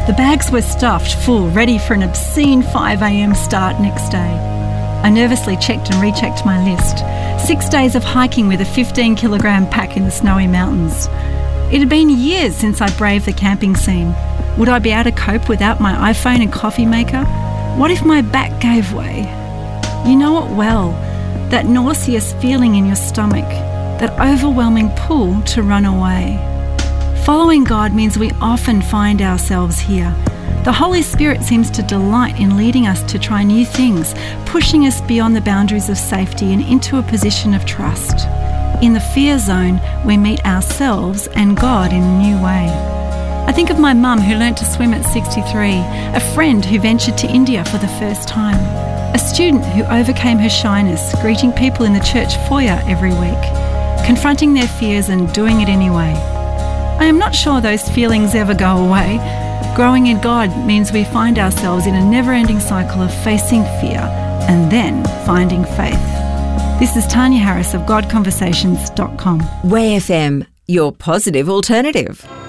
The bags were stuffed full, ready for an obscene 5 a.m. start next day. I nervously checked and rechecked my list. 6 days of hiking with a 15-kilogram pack in the snowy mountains. It had been years since I braved the camping scene. Would I be able to cope without my iPhone and coffee maker? What if my back gave way? You know it well, that nauseous feeling in your stomach, that overwhelming pull to run away. Following God means we often find ourselves here. The Holy Spirit seems to delight in leading us to try new things, pushing us beyond the boundaries of safety and into a position of trust. In the fear zone, we meet ourselves and God in a new way. I think of my mum who learnt to swim at 63, a friend who ventured to India for the first time, a student who overcame her shyness, greeting people in the church foyer every week, confronting their fears and doing it anyway. I am not sure those feelings ever go away. Growing in God means we find ourselves in a never-ending cycle of facing fear and then finding faith. This is Tanya Harris of GodConversations.com. Way FM, your positive alternative.